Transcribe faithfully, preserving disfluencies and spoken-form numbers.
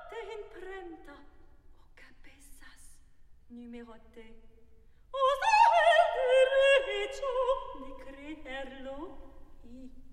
de imprenta o cabezas numerotées. Osa el derecho de creerlo y